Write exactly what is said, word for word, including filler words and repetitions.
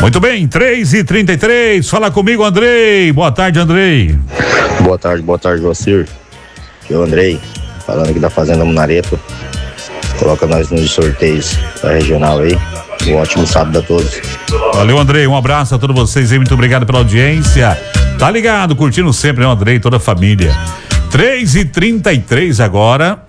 Muito bem, três e trinta e três, fala comigo, Andrei. Boa tarde, Andrei. Boa tarde, boa tarde, Jocir. Aqui é o Andrei, falando aqui da Fazenda Munareto. Coloca nós nos sorteios da regional aí. Um ótimo sábado a todos. Valeu, Andrei, um abraço a todos vocês aí, muito obrigado pela audiência. Tá ligado, curtindo sempre, né, Andrei, toda a família. três e trinta e três agora.